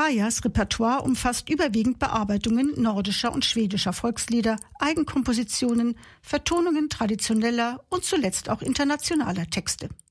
Kajas Repertoire umfasst überwiegend Bearbeitungen nordischer und schwedischer Volkslieder, Eigenkompositionen, Vertonungen traditioneller und zuletzt auch internationaler Texte.